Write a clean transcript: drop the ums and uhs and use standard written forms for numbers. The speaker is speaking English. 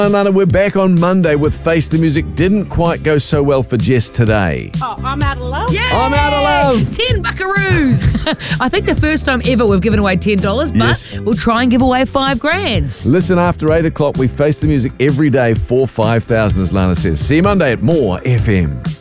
Lana, we're back on Monday with Face the Music. Didn't quite go so well for Jess today. Oh, I'm out of love? Yay! I'm out of love. 10 buckaroos. I think the first time ever we've given away $10, but Yes. we'll try and give away $5,000. Listen, after 8 o'clock, we Face the Music every day for 5,000, as Lana says. See you Monday at More FM.